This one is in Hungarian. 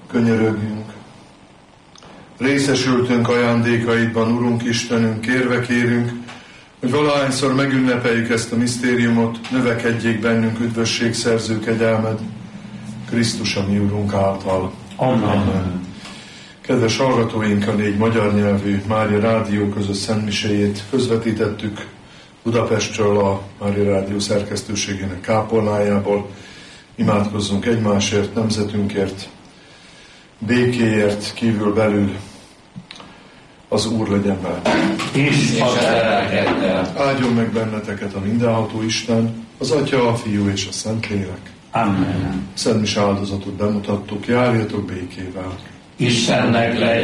Könyörögjünk. Részesültünk ajándékaidban, Urunk Istenünk, kérünk, hogy valahányszor megünnepeljük ezt a misztériumot, növekedjék bennünk üdvösségszerző kegyelmed, Krisztus, a mi Urunk által. Amen. Kedves hallgatóink, a 4 magyar nyelvű Mária Rádió közös szentmiséjét közvetítettük Budapestről, a Mária Rádió szerkesztőségének kápolnájából. Imádkozzunk egymásért, nemzetünkért, békéért, kívül belül. Az Úr legyen veletek. És a lelkeddel. Áldjon meg benneteket a mindenható Isten, az Atya, a Fiú és a Szentlélek. Amen. Szentmise áldozatot bemutattuk, járjatok békével. Istennek legyen